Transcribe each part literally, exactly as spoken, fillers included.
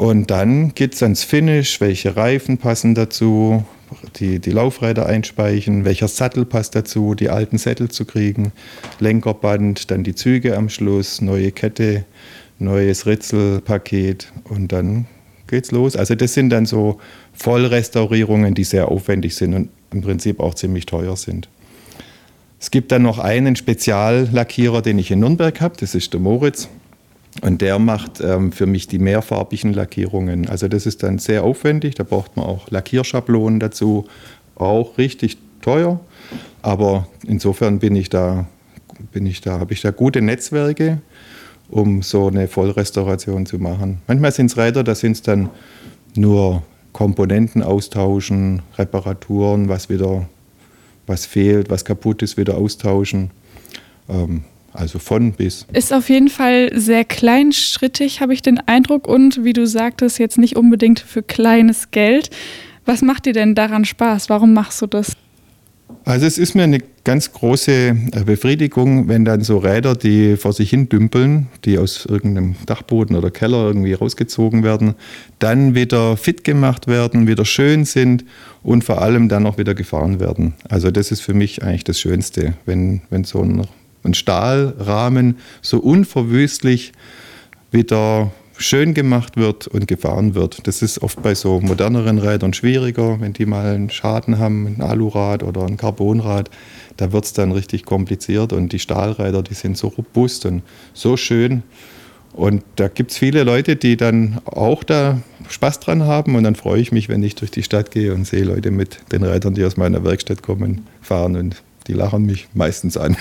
Und dann geht es ans Finish, welche Reifen passen dazu, die, die Laufräder einspeichen, welcher Sattel passt dazu, die alten Sättel zu kriegen, Lenkerband, dann die Züge am Schluss, neue Kette, neues Ritzelpaket und dann geht's los. Also das sind dann so Vollrestaurierungen, die sehr aufwendig sind und im Prinzip auch ziemlich teuer sind. Es gibt dann noch einen Speziallackierer, den ich in Nürnberg habe, das ist der Moritz. Und der macht ähm, für mich die mehrfarbigen Lackierungen. Also das ist dann sehr aufwendig, da braucht man auch Lackierschablonen dazu, auch richtig teuer. Aber insofern bin ich da, bin ich da, habe ich da gute Netzwerke, um so eine Vollrestauration zu machen. Manchmal sind es Räder, da sind es dann nur Komponenten austauschen, Reparaturen, was wieder, was fehlt, was kaputt ist, wieder austauschen. Ähm, Also von bis. Ist auf jeden Fall sehr kleinschrittig, habe ich den Eindruck. Und wie du sagtest, jetzt nicht unbedingt für kleines Geld. Was macht dir denn daran Spaß? Warum machst du das? Also es ist mir eine ganz große Befriedigung, wenn dann so Räder, die vor sich hin dümpeln, die aus irgendeinem Dachboden oder Keller irgendwie rausgezogen werden, dann wieder fit gemacht werden, wieder schön sind und vor allem dann auch wieder gefahren werden. Also das ist für mich eigentlich das Schönste, wenn, wenn so ein ein Stahlrahmen so unverwüstlich wieder schön gemacht wird und gefahren wird. Das ist oft bei so moderneren Rädern schwieriger, wenn die mal einen Schaden haben, ein Alurad oder ein Carbonrad, da wird es dann richtig kompliziert und die Stahlräder, die sind so robust und so schön. Und da gibt es viele Leute, die dann auch da Spaß dran haben und dann freue ich mich, wenn ich durch die Stadt gehe und sehe Leute mit den Rädern, die aus meiner Werkstatt kommen, fahren und die lachen mich meistens an.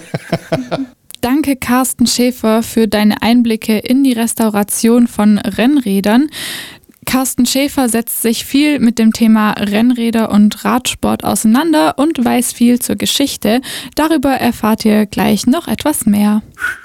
Danke, Carsten Schäfer, für deine Einblicke in die Restauration von Rennrädern. Carsten Schäfer setzt sich viel mit dem Thema Rennräder und Radsport auseinander und weiß viel zur Geschichte. Darüber erfahrt ihr gleich noch etwas mehr.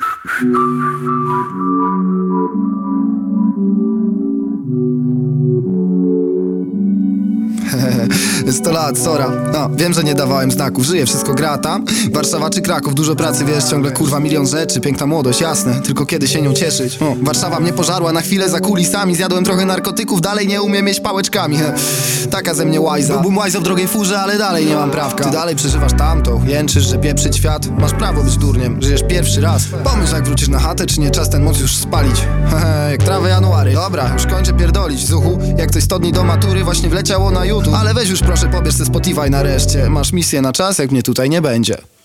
sto lat, sora. No, wiem, że nie dawałem znaków, żyję, wszystko gra tam. Warszawa czy Kraków, dużo pracy, wiesz, ciągle kurwa milion rzeczy. Piękna młodość, jasne, tylko kiedy się nią cieszyć. O, Warszawa mnie pożarła na chwilę za kulisami. Zjadłem trochę narkotyków, dalej nie umiem jeść pałeczkami. He. Taka ze mnie łajza. Byłbym łajzo w drogiej furze, ale dalej nie mam prawka. Ty dalej przeżywasz tamto, jęczysz, że pieprzyć świat. Masz prawo być durniem, żyjesz pierwszy raz. Pomyśl, jak wrócisz na chatę, czy nie czas ten moc już spalić. Hehe, jak trawy january. Dobra, już kończę pierdolić. Zuchu, jak coś sto dni do matury właśnie wleciało na YouTube. Ale weź już proszę, pobierz se Spotify nareszcie. Masz misję na czas, jak mnie tutaj nie będzie.